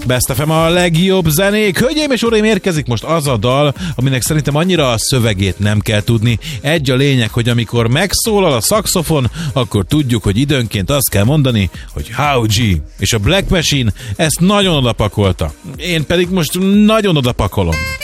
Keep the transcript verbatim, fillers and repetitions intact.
Best ef em a legjobb zenék. Hölgyeim és uraim, érkezik most az a dal, aminek szerintem annyira a szövegét nem kell tudni. Egy a lényeg, hogy amikor megszólal a szaxofon, akkor tudjuk, hogy időnként azt kell mondani, hogy How G. És a Black Machine ezt nagyon odapakolta. Én pedig most nagyon odapakolom.